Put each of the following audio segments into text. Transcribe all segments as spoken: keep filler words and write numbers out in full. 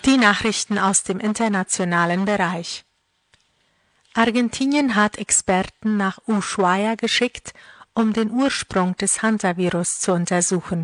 Die Nachrichten aus dem internationalen Bereich. Argentinien hat Experten nach Ushuaia geschickt, um den Ursprung des Hantavirus zu untersuchen.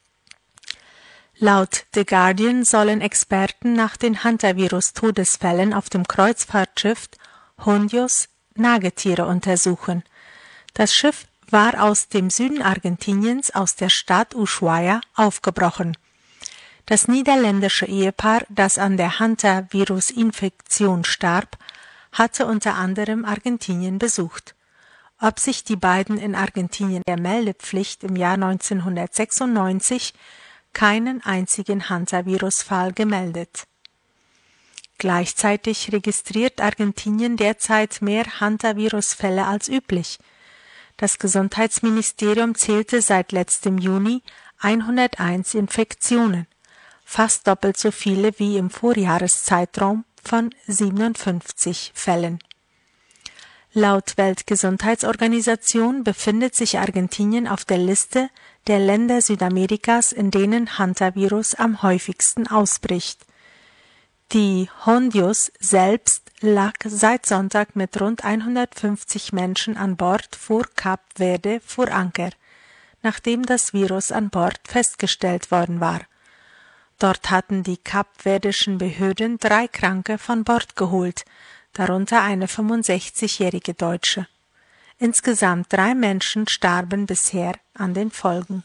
Laut The Guardian sollen Experten nach den Hantavirus-Todesfällen auf dem Kreuzfahrtschiff Hondios Nagetiere untersuchen. Das Schiff war aus dem Süden Argentiniens, aus der Stadt Ushuaia, aufgebrochen. Das niederländische Ehepaar, das an der Hantavirus-Infektion starb, hatte unter anderem Argentinien besucht. Ob sich die beiden in Argentinien der Meldepflicht im Jahr neunzehnhundertsechsundneunzig keinen einzigen Hantavirus-Fall gemeldet. Gleichzeitig registriert Argentinien derzeit mehr Hantavirus-Fälle als üblich. Das Gesundheitsministerium zählte seit letztem Juni hunderteins Infektionen, fast doppelt so viele wie im Vorjahreszeitraum von siebenundfünfzig Fällen. Laut Weltgesundheitsorganisation befindet sich Argentinien auf der Liste der Länder Südamerikas, in denen Hantavirus am häufigsten ausbricht. Die Hondios selbst lag seit Sonntag mit rund hundertfünfzig Menschen an Bord vor Kap Verde vor Anker, nachdem das Virus an Bord festgestellt worden war. Dort hatten die kapverdischen Behörden drei Kranke von Bord geholt, darunter eine fünfundsechzigjährige Deutsche. Insgesamt drei Menschen starben bisher an den Folgen.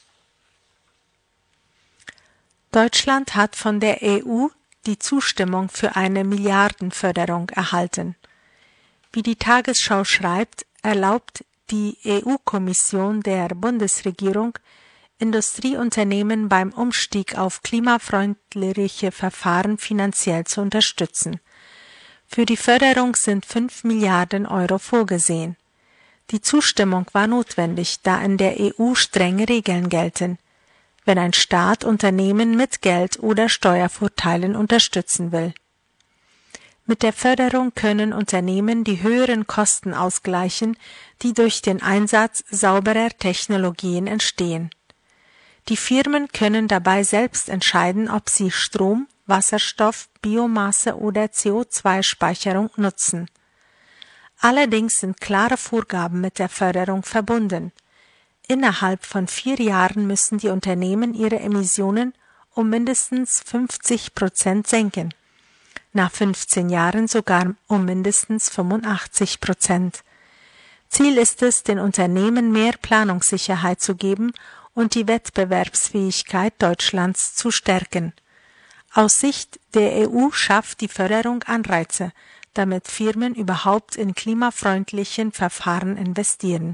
Deutschland hat von der E U die Zustimmung für eine Milliardenförderung erhalten. Wie die Tagesschau schreibt, erlaubt die E U-Kommission der Bundesregierung, Industrieunternehmen beim Umstieg auf klimafreundliche Verfahren finanziell zu unterstützen. Für die Förderung sind fünf Milliarden Euro vorgesehen. Die Zustimmung war notwendig, da in der E U strenge Regeln gelten, wenn ein Staat Unternehmen mit Geld oder Steuervorteilen unterstützen will. Mit der Förderung können Unternehmen die höheren Kosten ausgleichen, die durch den Einsatz sauberer Technologien entstehen. Die Firmen können dabei selbst entscheiden, ob sie Strom, Wasserstoff, Biomasse oder C O zwei Speicherung nutzen. Allerdings sind klare Vorgaben mit der Förderung verbunden. Innerhalb von vier Jahren müssen die Unternehmen ihre Emissionen um mindestens fünfzig Prozent senken, nach fünfzehn Jahren sogar um mindestens fünfundachtzig Prozent. Ziel ist es, den Unternehmen mehr Planungssicherheit zu geben und die Wettbewerbsfähigkeit Deutschlands zu stärken. Aus Sicht der E U schafft die Förderung Anreize, damit Firmen überhaupt in klimafreundlichen Verfahren investieren.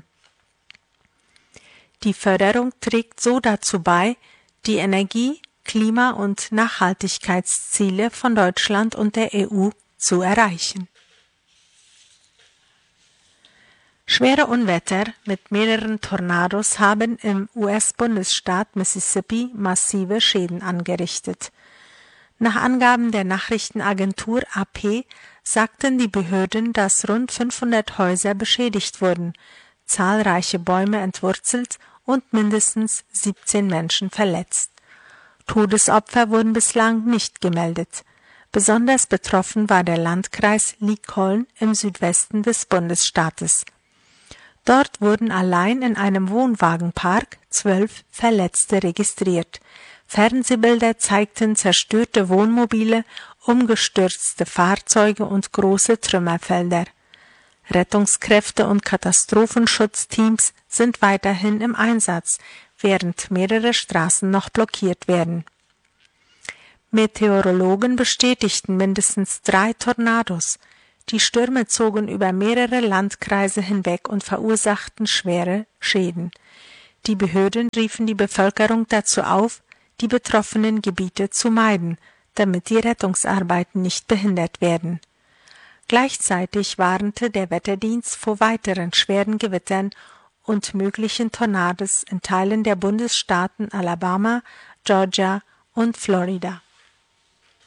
Die Förderung trägt so dazu bei, die Energie-, Klima- und Nachhaltigkeitsziele von Deutschland und der E U zu erreichen. Schwere Unwetter mit mehreren Tornados haben im U S-Bundesstaat Mississippi massive Schäden angerichtet. Nach Angaben der Nachrichtenagentur A P sagten die Behörden, dass rund fünfhundert Häuser beschädigt wurden, zahlreiche Bäume entwurzelt und mindestens siebzehn Menschen verletzt. Todesopfer wurden bislang nicht gemeldet. Besonders betroffen war der Landkreis Lincoln im Südwesten des Bundesstaates. Dort wurden allein in einem Wohnwagenpark zwölf Verletzte registriert. Fernsehbilder zeigten zerstörte Wohnmobile, umgestürzte Fahrzeuge und große Trümmerfelder. Rettungskräfte und Katastrophenschutzteams sind weiterhin im Einsatz, während mehrere Straßen noch blockiert werden. Meteorologen bestätigten mindestens drei Tornados. Die Stürme zogen über mehrere Landkreise hinweg und verursachten schwere Schäden. Die Behörden riefen die Bevölkerung dazu auf, die betroffenen Gebiete zu meiden, damit die Rettungsarbeiten nicht behindert werden. Gleichzeitig warnte der Wetterdienst vor weiteren schweren Gewittern und möglichen Tornados in Teilen der Bundesstaaten Alabama, Georgia und Florida.